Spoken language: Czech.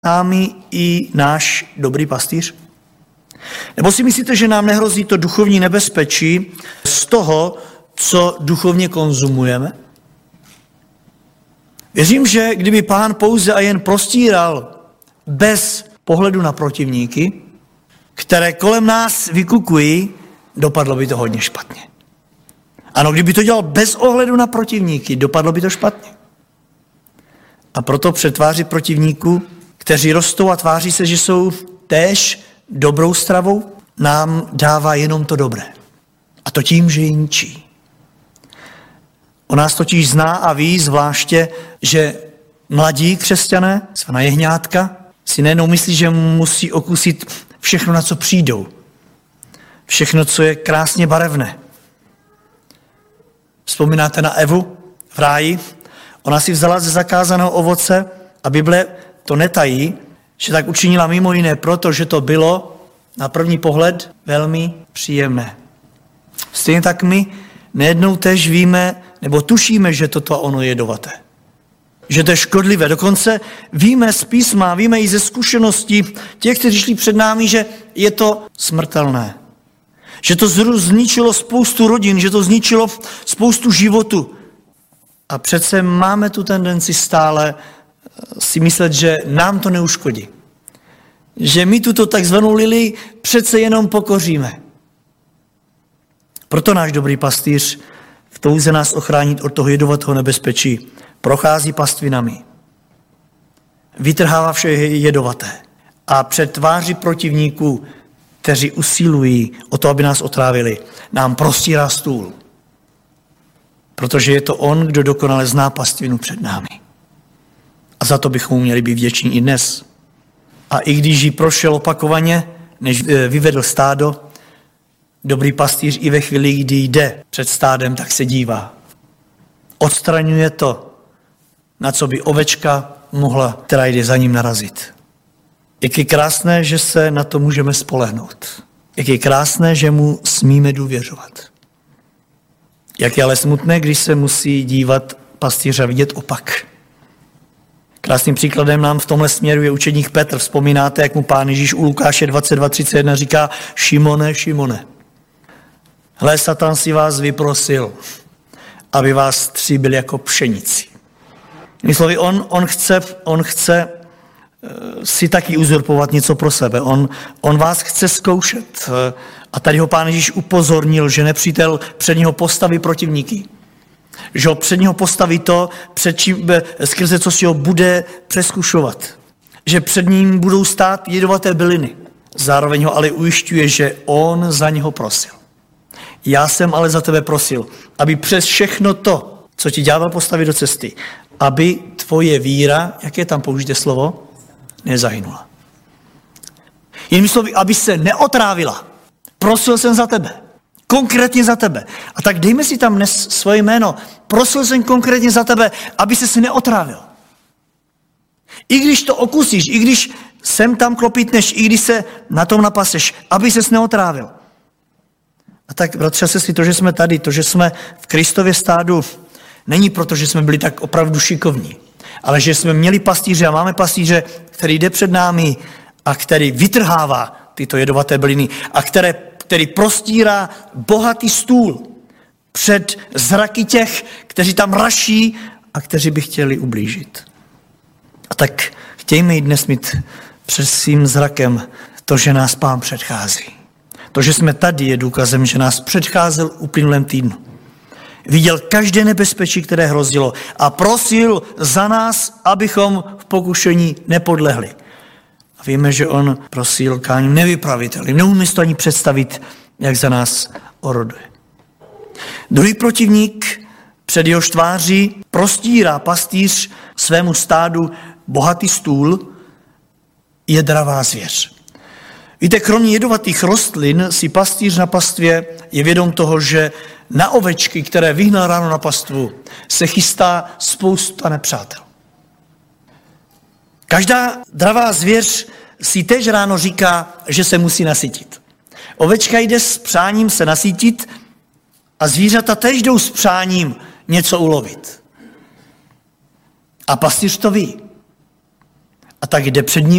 námi i náš dobrý pastýř? Nebo si myslíte, že nám nehrozí to duchovní nebezpečí z toho, co duchovně konzumujeme? Věřím, že kdyby Pán pouze a jen prostíral bez pohledu na protivníky, které kolem nás vykukují, dopadlo by to hodně špatně. Ano, kdyby to dělal bez ohledu na protivníky, dopadlo by to špatně. A proto před tváří protivníků, kteří rostou a tváří se, že jsou též dobrou stravou, nám dává jenom to dobré. A to tím, že ji ničí. On nás totiž zná a ví zvláště, že mladí křesťané, svaná jehňátka, si nejenom myslí, že musí okusit všechno, na co přijdou. Všechno, co je krásně barevné. Vzpomínáte na Evu v ráji? Ona si vzala ze zakázaného ovoce a Bible to netají, že tak učinila mimo jiné proto, že to bylo na první pohled velmi příjemné. Stejně tak my nejednou též víme, nebo tušíme, že toto ono je jedovaté. Že to je škodlivé. Dokonce víme z písma, víme i ze zkušeností těch, kteří šli před námi, že je to smrtelné. Že to zničilo spoustu rodin, že to zničilo spoustu životu. A přece máme tu tendenci stále si myslet, že nám to neuškodí. Že my tuto takzvanou lili přece jenom pokoříme. Proto náš dobrý pastýř v touze nás ochránit od toho jedovatého nebezpečí prochází pastvinami. Vytrhává vše jedovaté. A před tváří protivníků, kteří usilují o to, aby nás otrávili, nám prostírá stůl. Protože je to on, kdo dokonale zná pastvinu před námi. A za to bychom měli být vděční i dnes. A i když ji prošel opakovaně, než vyvedl stádo, dobrý pastýř i ve chvíli, kdy jde před stádem, tak se dívá. Odstraňuje to, na co by ovečka mohla, která jde za ním, narazit. Jak je krásné, že se na to můžeme spolehnout. Jak je krásné, že mu smíme důvěřovat. Jak je ale smutné, když se musí dívat pastýř a vidět opak. Krásným příkladem nám v tomhle směru je učedník Petr. Vzpomínáte, jak mu Pán Ježíš u Lukáše 22:31 říká: Šimone, Šimone, hle, Satan si vás vyprosil, aby vás stříbil jako pšenici. Myslovi, on chce si taky uzurpovat něco pro sebe. On vás chce zkoušet. A tady ho Pán Ježíš upozornil, že nepřítel před něho postaví protivníky. Že ho před něho postaví to, skrze co si ho bude přeskušovat. Že před ním budou stát jedovaté byliny. Zároveň ho ale ujišťuje, že on za něho prosil. Já jsem ale za tebe prosil, aby přes všechno to, co ti ďábel postaví do cesty, aby tvoje víra, jaké tam použijte slovo, nezahynula. Jinými slovy, aby se neotrávila. Prosil jsem za tebe. Konkrétně za tebe. A tak dejme si tam dnes svoje jméno. Prosil jsem konkrétně za tebe, aby se neotrávil. I když to okusíš, i když sem tam klopítneš, i když se na tom napaseš, aby ses neotrávil. A tak, bratře a sestry, to, že jsme tady, to, že jsme v Kristově stádu, není proto, že jsme byli tak opravdu šikovní, ale že jsme měli pastýře a máme pastýře, který jde před námi a který vytrhává tyto jedovaté byliny a který prostírá bohatý stůl před zraky těch, kteří tam raší a kteří by chtěli ublížit. A tak chtějme i dnes mít před svým zrakem to, že nás Pán předchází. To, že jsme tady, je důkazem, že nás předcházel v uplynulém týdnu. Viděl každé nebezpečí, které hrozilo a prosil za nás, abychom v pokušení nepodlehli. A víme, že on prosil káním nevypravitelným. Neumíme si to ani představit, jak za nás oroduje. Druhý protivník, před jehož tváří prostírá pastýř svému stádu bohatý stůl, je dravá zvěř. Víte, kromě jedovatých rostlin si pastýř na pastvě je vědom toho, že na ovečky, které vyhnal ráno na pastvu, se chystá spousta nepřátel. Každá dravá zvěř si též ráno říká, že se musí nasytit. Ovečka jde s přáním se nasytit a zvířata též jdou s přáním něco ulovit. A pastýř to ví. A tak jde před ním